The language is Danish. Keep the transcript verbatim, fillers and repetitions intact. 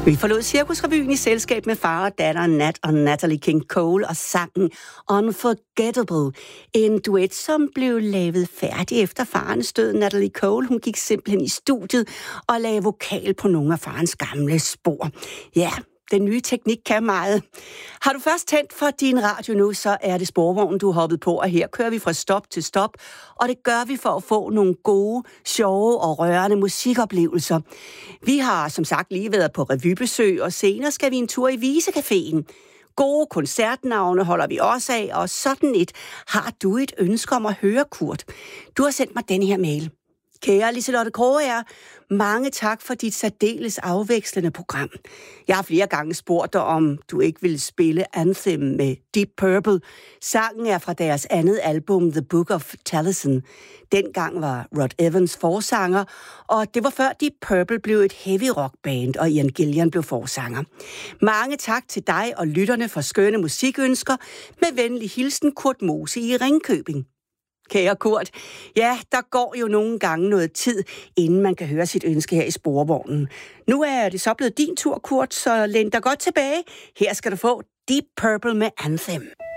Vi forlod Cirkusrevyen i selskab med far og datter Nat og Natalie King Cole og sangen Unforgettable. En duet, som blev lavet færdig efter farens død. Natalie Cole, hun gik simpelthen i studiet og lagde vokal på nogle af farens gamle spor. Ja, den nye teknik kan meget. Har du først tændt for din radio nu, så er det Sporvognen, du er hoppet på, og her kører vi fra stop til stop, og det gør vi for at få nogle gode, sjove og rørende musikoplevelser. Vi har som sagt lige været på revybesøg, og senere skal vi en tur i Visecaféen. Gode koncertnavne holder vi også af, og sådan et har du et ønske om at høre, Kurt. Du har sendt mig denne her mail. Kære Liselotte Krogager, mange tak for dit særdeles afvekslende program. Jeg har flere gange spurgt dig, om du ikke ville spille Anthem med Deep Purple. Sangen er fra deres andet album, The Book of Taliesin. Dengang var Rod Evans forsanger, og det var før Deep Purple blev et heavy rock band, og Ian Gillan blev forsanger. Mange tak til dig og lytterne for skønne musikønsker. Med venlig hilsen, Kurt Mose i Ringkøbing. Kære Kurt, ja, der går jo nogle gange noget tid, inden man kan høre sit ønske her i Sporvognen. Nu er det så blevet din tur, Kurt, så læn dig godt tilbage. Her skal du få Deep Purple med Anthem.